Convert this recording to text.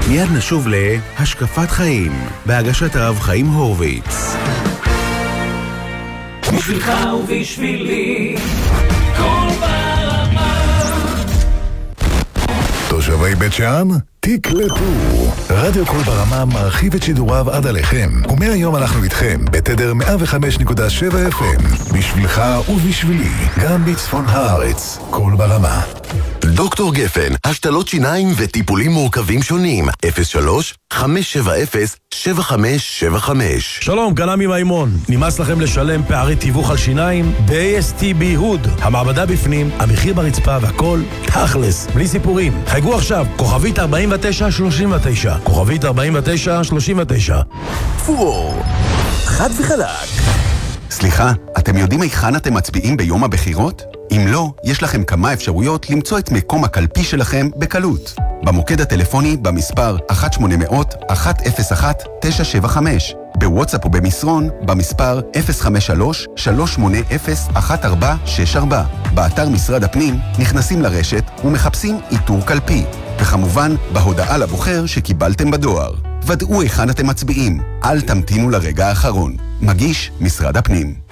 מיד נשוב להשקפת חיים, בהגשת הרב חיים הורוביץ. בשבילך ובשבילי, כל ברמה. תושבי בית שאן, תקלטו. רדיו כל ברמה מרחיב את שידוריו עד עליכם, ומהיום אנחנו איתכם בתדר 105.7 FM, בשבילך ובשבילי, גם בצפון הארץ, כל ברמה. דוקטור גפן, השתלות שיניים וטיפולים מורכבים שונים. 03-570-7575. שלום, קנמי מימון. נמאס לכם לשלם פערי תיווך על שיניים? ב-ASTB הוד. המעבדה בפנים, המחיר ברצפה והכל תכלס, בלי סיפורים. חייגו עכשיו, כוכבית 4939. כוכבית 4939. פור. חד וחלק. סליחה, אתם יודעים היכן אתם מצביעים ביום הבחירות? אם לא, יש לכם כמה אפשרויות למצוא את מקום הקלפי שלכם בקלות. במוקד הטלפוני במספר 1-800-101-975, בוואטסאפ ובמסרון במספר 053-380-1464, באתר משרד הפנים נכנסים לרשת ומחפשים איתור קלפי, וכמובן בהודעה לבוחר שקיבלתם בדואר. ודאו היכן אתם מצביעים, אל תמתינו לרגע האחרון. מגיש משרד הפנים.